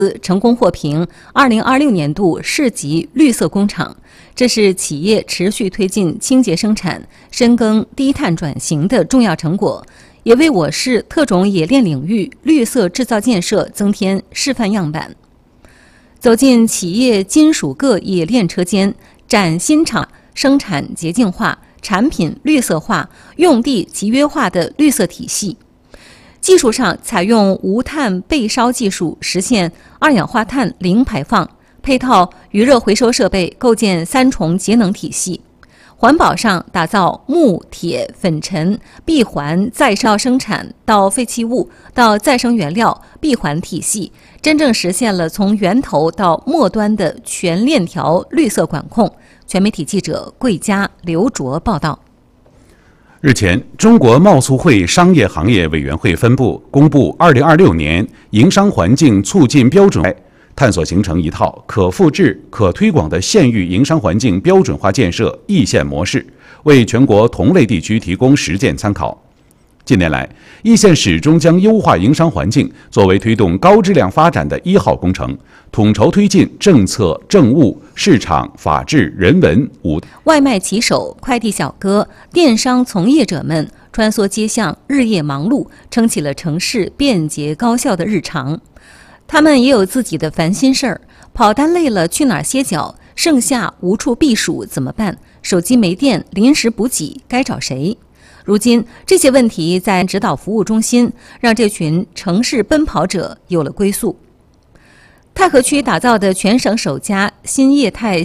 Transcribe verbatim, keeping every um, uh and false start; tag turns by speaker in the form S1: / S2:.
S1: 成功获评二零二六年度市级绿色工厂，这是企业持续推进清洁生产、深耕低碳转型的重要成果，也为我市特种冶炼领域绿色制造建设增添示范样板。走进企业金属铬冶炼车间，崭新厂生产洁净化、产品绿色化、用地集约化的绿色体系。技术上采用无碳焙烧技术，实现二氧化碳零排放，配套余热回收设备，构建三重节能体系。环保上打造钼、铁、粉尘闭环再烧生产到废弃物到再生原料闭环体系，真正实现了从源头到末端的全链条绿色管控。全媒体记者桂佳、刘卓报道。
S2: 日前，中国贸促会商业行业委员会分部公布二零二六年营商环境促进标准，探索形成一套可复制、可推广的县域营商环境标准化建设易县模式，为全国同类地区提供实践参考。近年来，易县始终将优化营商环境作为推动高质量发展的一号工程，统筹推进政策、政务、市场、法治、人文五。
S1: 外卖骑手、快递小哥、电商从业者们穿梭街巷，日夜忙碌，撑起了城市便捷高效的日常。他们也有自己的烦心事儿，跑单累了去哪儿歇脚？盛夏无处避暑怎么办？手机没电，临时补给该找谁？如今，这些问题在指导服务中心，让这群城市奔跑者有了归宿。太和区打造的全省首家新业态